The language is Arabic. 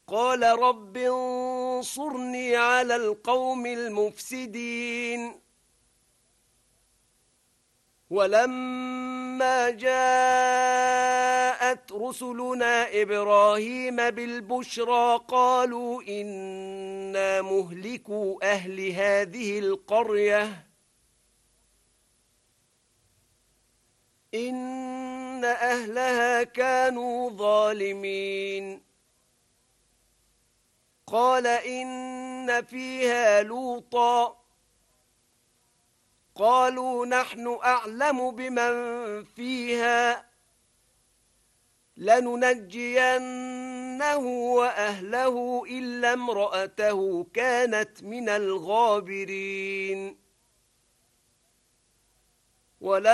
قال رب انصرني على القوم المفسدين ولما جاءت رسلنا إبراهيم بالبشرى قالوا إنا مهلكوا أهل هذه القرية إن أهلها كانوا ظالمين قال إن فيها لوطا قالوا نحن أعلم بمن فيها لننجينه وأهله إلا امرأته كانت من الغابرين